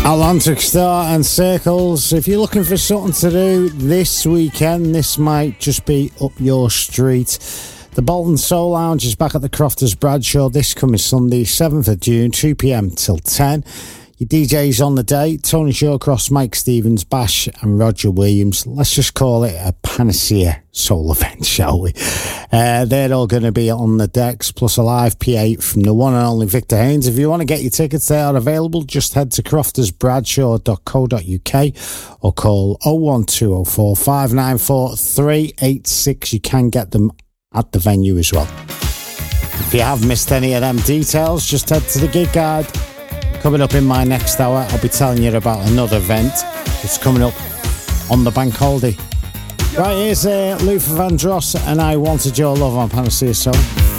Atlantic Star and Circles. If you're looking for something to do this weekend, this might just be up your street. The Bolton Soul Lounge is back at the Crofters Bradshaw this coming Sunday, 7th of June, 2 p.m. till 10. Your DJs on the day, Tony Shawcross, Mike Stevens, Bash and Roger Williams. Let's just call it a Panacea Soul event, shall we? They're all going to be on the decks, plus a live P8 from the one and only Victor Haynes. If you want to get your tickets, they are available. Just head to croftersbradshaw.co.uk or call 01204 594 386. You can get them at the venue as well. If you have missed any of them details, just head to the gig guide. Coming up in my next hour, I'll be telling you about another event that's coming up on the bank holiday. Right, here's Luther Vandross and I Wanted Your Love on Panacea Soul.